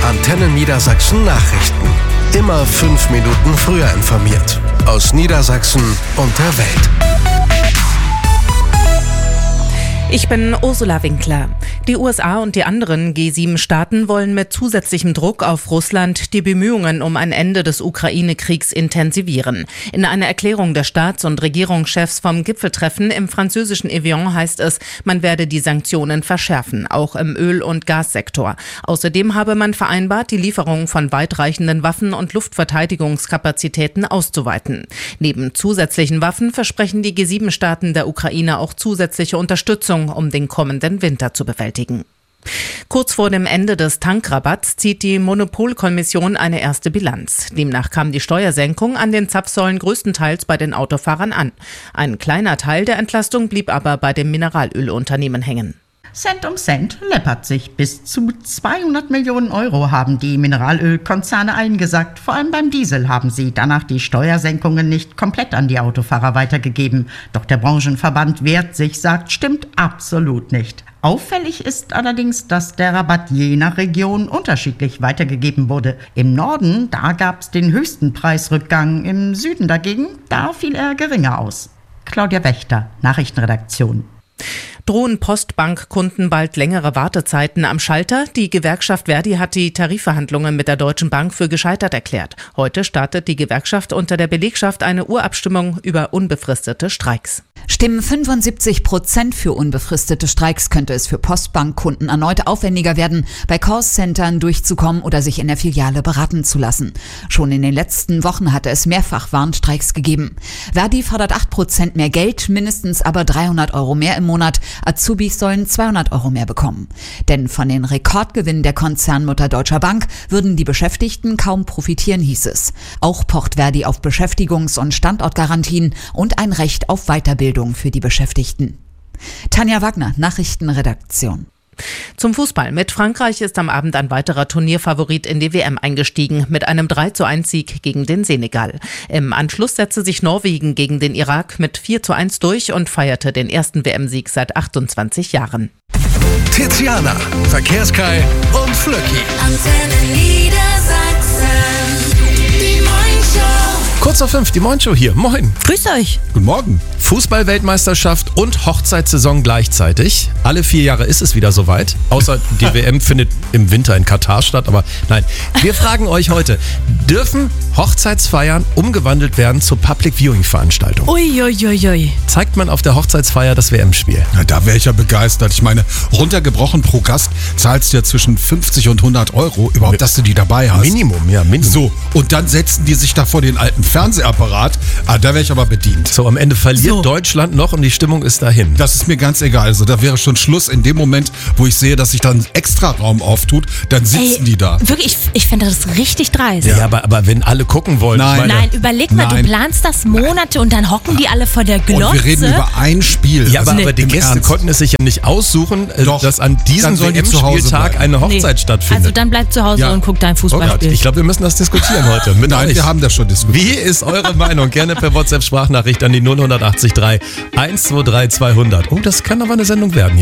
Antenne Niedersachsen Nachrichten. Immer 5 Minuten früher informiert. Aus Niedersachsen und der Welt. Ich bin Ursula Winkler. Die USA und die anderen G7-Staaten wollen mit zusätzlichem Druck auf Russland die Bemühungen um ein Ende des Ukraine-Kriegs intensivieren. In einer Erklärung der Staats- und Regierungschefs vom Gipfeltreffen im französischen Evian heißt es, man werde die Sanktionen verschärfen, auch im Öl- und Gassektor. Außerdem habe man vereinbart, die Lieferung von weitreichenden Waffen und Luftverteidigungskapazitäten auszuweiten. Neben zusätzlichen Waffen versprechen die G7-Staaten der Ukraine auch zusätzliche Unterstützung, um den kommenden Winter zu bewältigen. Kurz vor dem Ende des Tankrabatts zieht die Monopolkommission eine erste Bilanz. Demnach kam die Steuersenkung an den Zapfsäulen größtenteils bei den Autofahrern an. Ein kleiner Teil der Entlastung blieb aber bei dem Mineralölunternehmen hängen. Cent um Cent läppert sich. Bis zu 200 Millionen Euro haben die Mineralölkonzerne eingesackt. Vor allem beim Diesel haben sie danach die Steuersenkungen nicht komplett an die Autofahrer weitergegeben. Doch der Branchenverband wehrt sich, sagt, stimmt absolut nicht. Auffällig ist allerdings, dass der Rabatt je nach Region unterschiedlich weitergegeben wurde. Im Norden, da gab es den höchsten Preisrückgang. Im Süden dagegen, da fiel er geringer aus. Claudia Wächter, Nachrichtenredaktion. Drohen Postbankkunden bald längere Wartezeiten am Schalter? Die Gewerkschaft Verdi hat die Tarifverhandlungen mit der Deutschen Bank für gescheitert erklärt. Heute startet die Gewerkschaft unter der Belegschaft eine Urabstimmung über unbefristete Streiks. Stimmen 75% für unbefristete Streiks, könnte es für Postbankkunden erneut aufwendiger werden, bei Callcentern durchzukommen oder sich in der Filiale beraten zu lassen. Schon in den letzten Wochen hatte es mehrfach Warnstreiks gegeben. Verdi fordert 8% mehr Geld, mindestens aber 300 Euro mehr im Monat. Azubis sollen 200 Euro mehr bekommen. Denn von den Rekordgewinnen der Konzernmutter Deutscher Bank würden die Beschäftigten kaum profitieren, hieß es. Auch pocht Verdi auf Beschäftigungs- und Standortgarantien und ein Recht auf Weiterbildung für die Beschäftigten. Tanja Wagner, Nachrichtenredaktion. Zum Fußball. Mit Frankreich ist am Abend ein weiterer Turnierfavorit in die WM eingestiegen, mit einem 3:1-Sieg gegen den Senegal. Im Anschluss setzte sich Norwegen gegen den Irak mit 4:1 durch und feierte den ersten WM-Sieg seit 28 Jahren. Tiziana, Verkehrskai und Flöcki. Antenne Niedersachsen, die Morningshow. Kurz vor 5, die Morningshow hier. Moin. Grüß euch. Guten Morgen. Fußball-Weltmeisterschaft und Hochzeitssaison gleichzeitig. Alle 4 Jahre ist es wieder soweit. Außer die WM findet im Winter in Katar statt. Aber nein, wir fragen euch heute, dürfen Hochzeitsfeiern umgewandelt werden zur Public-Viewing-Veranstaltung? Uiuiuiui. Zeigt man auf der Hochzeitsfeier das WM-Spiel? Ja, da wäre ich ja begeistert. Ich meine, runtergebrochen pro Gast zahlst du ja zwischen 50 und 100 Euro, überhaupt, dass du die dabei hast. Minimum, ja, Minimum. So, und dann setzen die sich da vor den alten Fernsehapparat. Da wäre ich aber bedient. So, am Ende verliert Deutschland noch und die Stimmung ist dahin. Das ist mir ganz egal. Also da wäre schon Schluss in dem Moment, wo ich sehe, dass sich dann ein Extra-Raum auftut, dann sitzen die da. Wirklich, ich finde das richtig dreist. Ja, aber wenn alle gucken wollen. Nein, überleg mal, du planst das Monate und dann hocken die alle vor der Glotze. Und wir reden über ein Spiel. Ja, aber die Gäste konnten es sich ja nicht aussuchen, dass an diesem WM-Spieltag eine Hochzeit stattfindet. Also dann bleib zu Hause und guck dein Fußballspiel. Ich glaube, wir müssen das diskutieren heute. Nein, wir haben das schon diskutiert. Wie ist eure Meinung? Gerne per WhatsApp-Sprachnachricht an die 0183 123 200. Oh, das kann aber eine Sendung werden hier.